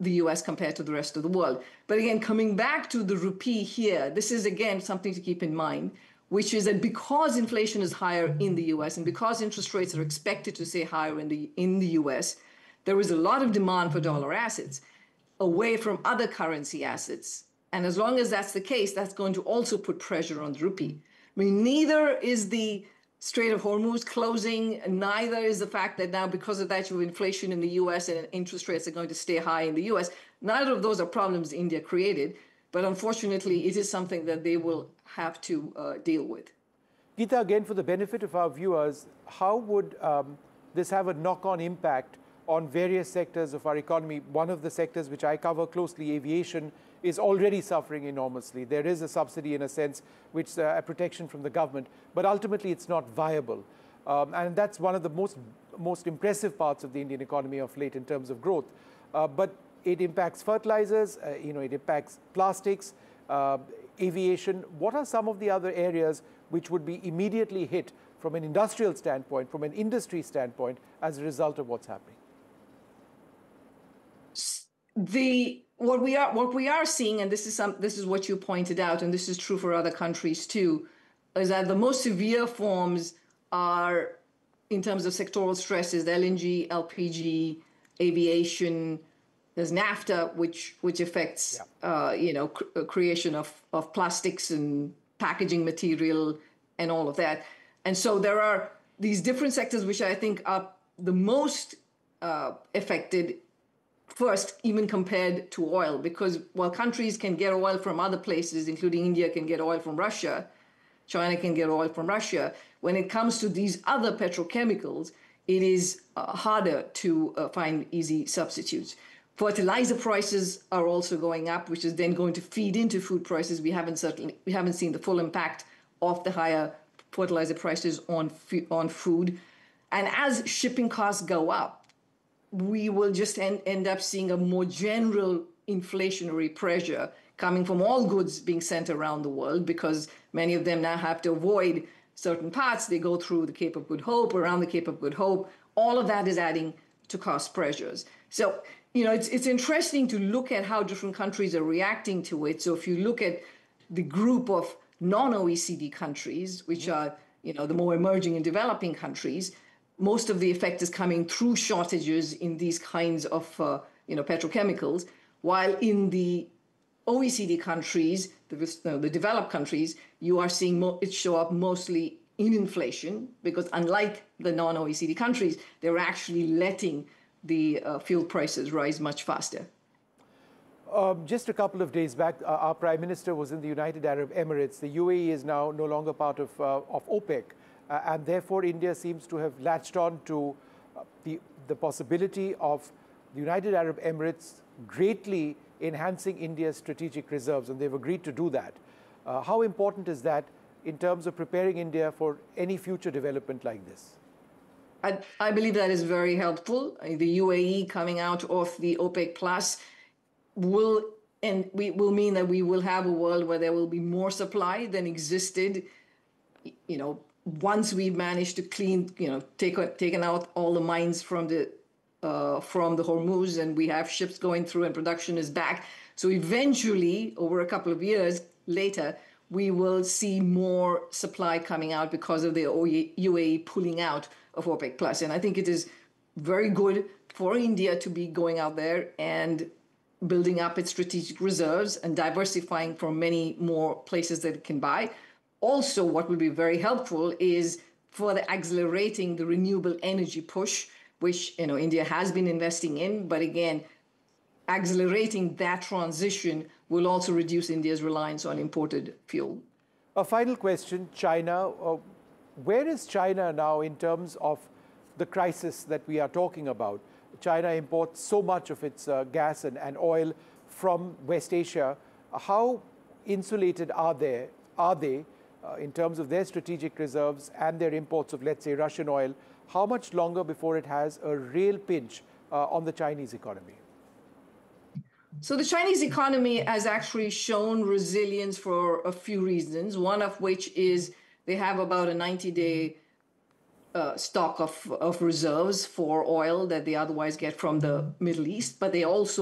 the US compared to the rest of the world. But again, coming back to the rupee here, this is again something to keep in mind, which is that because inflation is higher in the US and because interest rates are expected to stay higher in the US, there is a lot of demand for dollar assets away from other currency assets. And as long as that's the case, that's going to also put pressure on the rupee. I mean, neither is the Strait of Hormuz closing, neither is the fact that now because of that you have inflation in the US and interest rates are going to stay high in the US. Neither of those are problems India created, but unfortunately it is something that they will have to deal with. Geeta, again, for the benefit of our viewers, how would this have a knock-on impact on various sectors of our economy? One of the sectors which I cover closely, aviation, is already suffering enormously. There is a subsidy in a sense, which a protection from the government, but ultimately it's not viable. And that's one of the most impressive parts of the Indian economy of late in terms of growth. But it impacts fertilizers, it impacts plastics, aviation. What are some of the other areas which would be immediately hit from an industrial standpoint, from an industry standpoint, as a result of what's happening? What we are seeing, and this is what you pointed out, and this is true for other countries too, is that the most severe forms are, in terms of sectoral stresses, LNG, LPG, aviation. There's NAFTA, which affects creation of plastics and packaging material and all of that. And so there are these different sectors which I think are the most affected first, even compared to oil, because while countries can get oil from other places, including India can get oil from Russia, China can get oil from Russia, when it comes to these other petrochemicals, it is harder to find easy substitutes. Fertilizer prices are also going up, which is then going to feed into food prices. We haven't seen the full impact of the higher fertilizer prices on food. And as shipping costs go up, we will just end up seeing a more general inflationary pressure coming from all goods being sent around the world, because many of them now have to avoid certain paths. They go through the Cape of Good Hope, around the Cape of Good Hope. All of that is adding to cost pressures. So, it's interesting to look at how different countries are reacting to it. So if you look at the group of non-OECD countries, which are, the more emerging and developing countries, most of the effect is coming through shortages in these kinds of, petrochemicals, while in the OECD countries, the developed countries, you are seeing it show up mostly in inflation, because unlike the non-OECD countries, they're actually letting the fuel prices rise much faster. Just a couple of days back, our Prime Minister was in the United Arab Emirates. The UAE is now no longer part of OPEC. And therefore, India seems to have latched on to the possibility of the United Arab Emirates greatly enhancing India's strategic reserves, and they've agreed to do that. How important is that in terms of preparing India for any future development like this? I believe that is very helpful. The UAE coming out of the OPEC Plus will mean that we will have a world where there will be more supply than existed, once we've managed to taken out all the mines from the Hormuz, and we have ships going through and production is back. So eventually, over a couple of years later, we will see more supply coming out because of the UAE pulling out of OPEC Plus. And I think it is very good for India to be going out there and building up its strategic reserves and diversifying from many more places that it can buy. Also, what will be very helpful is further accelerating the renewable energy push, which India has been investing in. But again, accelerating that transition will also reduce India's reliance on imported fuel. A final question, China. Where is China now in terms of the crisis that we are talking about? China imports so much of its gas and oil from West Asia. How insulated are they in terms of their strategic reserves and their imports of, let's say, Russian oil? How much longer before it has a real pinch on the Chinese economy? So the Chinese economy has actually shown resilience for a few reasons, one of which is they have about a 90-day stock of reserves for oil that they otherwise get from the Middle East, but they also